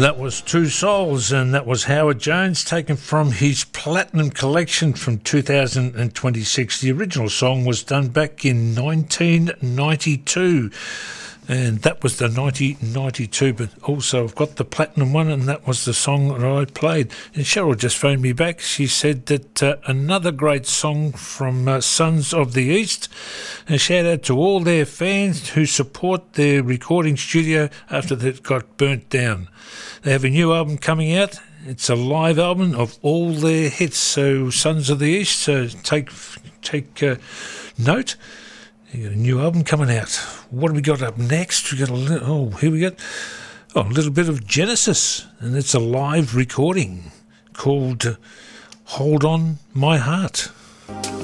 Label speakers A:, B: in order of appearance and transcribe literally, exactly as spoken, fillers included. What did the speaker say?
A: That was Two Souls, and that was Howard Jones, taken from his Platinum Collection from two thousand twenty-six. The original song was done back in nineteen ninety-two, and that was the nineteen ninety-two, but also I've got the Platinum one, and that was the song that I played. And Cheryl just phoned me back. She said that uh, another great song from uh, Sons of the East. A shout out to all their fans who support their recording studio after it got burnt down. They have a new album coming out. It's a live album of all their hits. So Sons of the East, so take take uh, note. You got a new album coming out. What have we got up next? We got a little, oh, here we go. Oh, a little bit of Genesis, and it's a live recording called uh, "Hold On My Heart."